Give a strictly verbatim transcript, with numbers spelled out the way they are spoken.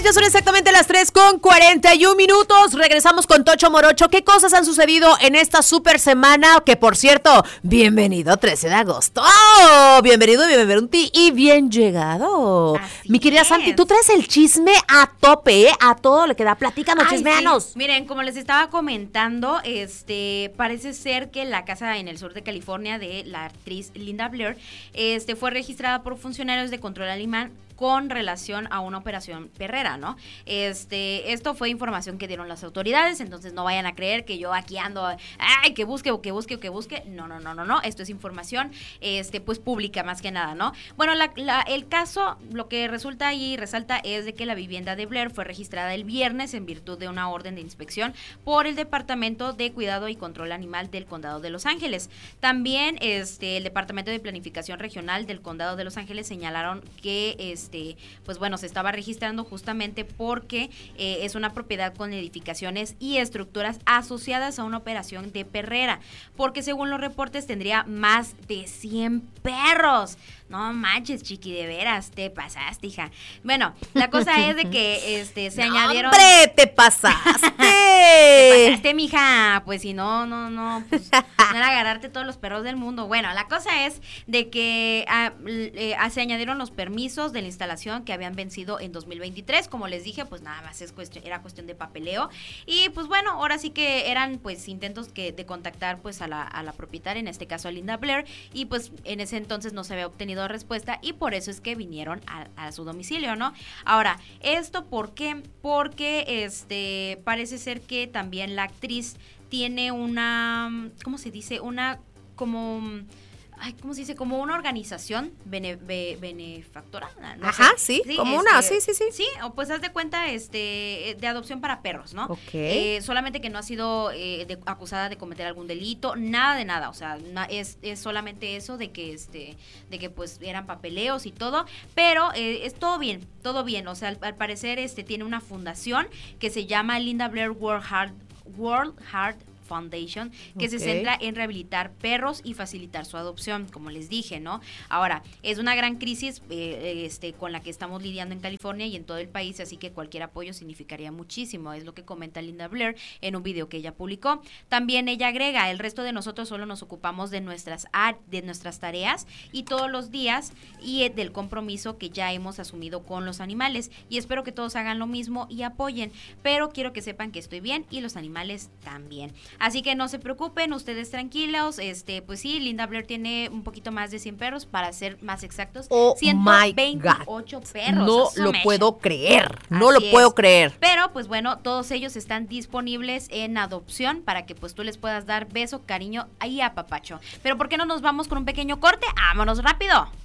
Ya son exactamente las tres con cuarenta y un minutos. Regresamos con Tocho Morocho. ¿Qué cosas han sucedido en esta super semana? Que por cierto, bienvenido trece de agosto. ¡Oh! Bienvenido, bienvenido y bien llegado. Así Mi querida es. Santi, tú traes el chisme a tope, ¿eh? A todo lo que da. Platícanos, Ay, chismeanos. sí. Miren, como les estaba comentando, este, parece ser que la casa en el sur de California de la actriz Linda Blair, este, fue registrada por funcionarios de control alemán con relación a una operación perrera, ¿no? Este, esto fue información que dieron las autoridades, entonces no vayan a creer que yo aquí ando, ay, que busque o que busque o que busque. No, no, no, no, no. Esto es información, este, pues pública más que nada, ¿no? Bueno, la, la, el caso, lo que resulta y resalta es de que la vivienda de Blair fue registrada el viernes en virtud de una orden de inspección por el Departamento de Cuidado y Control Animal del Condado de Los Ángeles. También, este, el Departamento de Planificación Regional del Condado de Los Ángeles señalaron que, este, Este, pues bueno, se estaba registrando justamente porque eh, es una propiedad con edificaciones y estructuras asociadas a una operación de perrera, porque según los reportes tendría más de cien perros. No manches, chiqui, de veras, te pasaste, hija. Bueno, la cosa es de que este se no, añadieron... ¡Hombre, te pasaste! Te pasaste, mija. Pues si no, no, no, pues no era agarrarte todos los perros del mundo. Bueno, la cosa es de que ah, eh, se añadieron los permisos de la instalación que habían vencido en dos mil veintitrés. Como les dije, pues nada más es cuestión, era cuestión de papeleo. Y pues bueno, ahora sí que eran pues intentos que de contactar pues a la, a la propietaria, en este caso a Linda Blair, y pues en ese entonces no se había obtenido respuesta y por eso es que vinieron a, a su domicilio, ¿no? Ahora, ¿esto por qué? Porque este parece ser que también la actriz tiene una, ¿cómo se dice? Una como... Ay, ¿cómo se dice? Como una organización bene, be, benefactora. No Ajá, sé. sí, sí, como este, una, sí, sí, sí. Sí, o pues haz de cuenta este de adopción para perros, ¿no? Ok. Eh, solamente que no ha sido eh, de, acusada de cometer algún delito, nada de nada, o sea, na, es, es solamente eso de que este de que pues eran papeleos y todo, pero eh, es todo bien, todo bien, o sea, al, al parecer este tiene una fundación que se llama Linda Blair World Heart World Heart Foundation, que okay. se centra en rehabilitar perros y facilitar su adopción, como les dije, ¿no? Ahora, es una gran crisis eh, este, con la que estamos lidiando en California y en todo el país, así que cualquier apoyo significaría muchísimo, es lo que comenta Linda Blair en un video que ella publicó. También ella agrega, el resto de nosotros solo nos ocupamos de nuestras, de nuestras tareas y todos los días y del compromiso que ya hemos asumido con los animales, y espero que todos hagan lo mismo y apoyen, pero quiero que sepan que estoy bien y los animales también. Así que no se preocupen, ustedes tranquilos, este, pues sí, Linda Blair tiene un poquito más de cien perros, para ser más exactos, oh ciento veintiocho perros. No lo puedo creer, no lo puedo creer. Pero pues bueno, todos ellos están disponibles en adopción para que pues tú les puedas dar beso, cariño y apapacho. Pero ¿por qué no nos vamos con un pequeño corte? ¡Vámonos rápido!